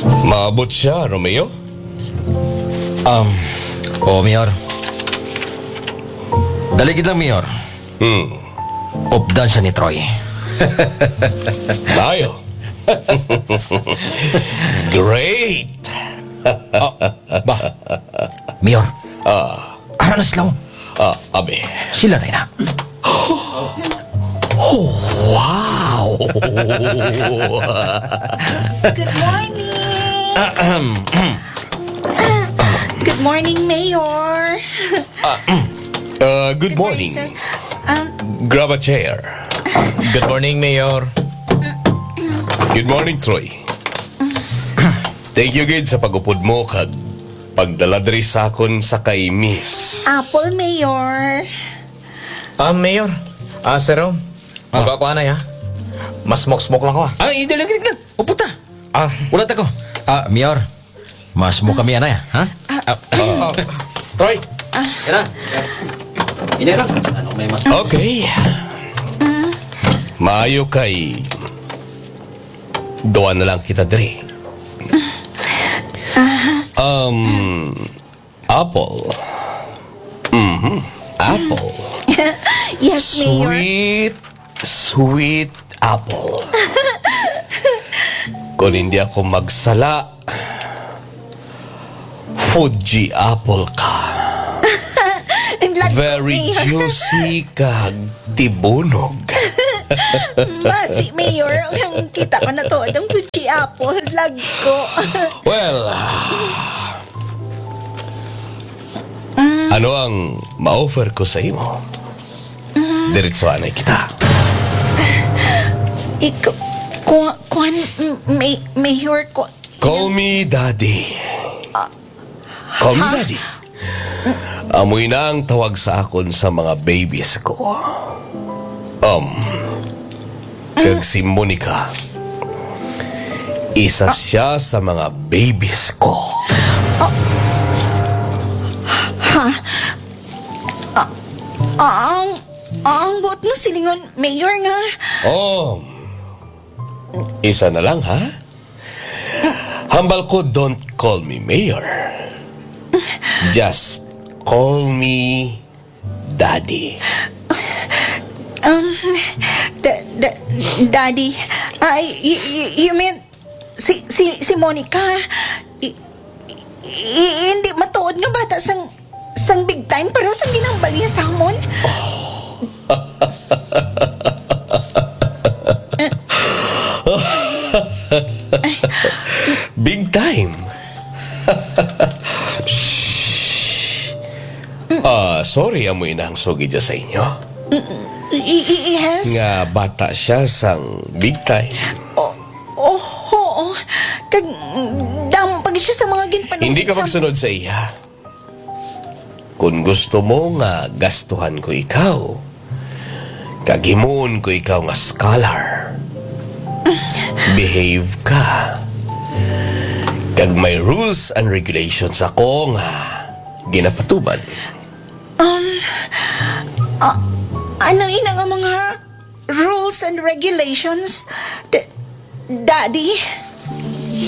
Maabot siya, Romeo? Oo, Mayor. Daligid lang, Mayor. Updan siya ni Troy. Layo. Great. Ba? Mayor. Ano na sila? Abe. Sila rin na. Wow. Good morning. Good morning, Mayor. Good morning. sir. Grab a chair. Good morning, Mayor. Good morning, Troy. Thank you, Gid, sa pag-upod mo kag pagdala diri sa akon sa kay Miss. Apple, Mayor. Mayor. Sir Rom. Magkakuha na, ya. Mas smoke-smoke lang ko, Ay, daligid lang. Upo ta. Ah. Ulat ako. Mayor. Mas mo kami na, ha? Troy. Yan na. Hindi lang. Ano may mas... Okay. Maayo kay... Doa na lang kita diri. Apple. Apple. Yes, Mayor. Sweet apple. Kung hindi ako magsala, Fuji apple ka. Very juicy kag tibunog. Masi, Mayor. Ang kita ko na to. Ang Fuji apple. Lag ko. Well, ano ang ma-offer ko sa imo? Diretsuhan na kita. Ikaw, Mayor, Call me Daddy. Call me Daddy. Amoy na ang tawag sa akon sa mga babies ko. Kag si Monica. Isa siya sa mga babies ko. ang buot mo silingon, Mayor nga. Isa na lang, ha? Hambal ko, don't call me Mayor. Just call me Daddy. Daddy, you mean si Monica? Hindi matuod nga bata sang big time pero sang ginambal niya samon. Big time. Sorry, amoy na ang sugi dyan sa inyo. Yes. Nga bata siya sang big time. Oo. Kag damo pag siya sa mga ginpanong. Hindi ka magsunod sa iya. Kung gusto mo nga gastuhan ko ikaw, kagimun ko ikaw nga scholar. Behave ka. Kag may rules and regulations ako nga ginapatuban. Ano ina nga mga rules and regulations? Daddy?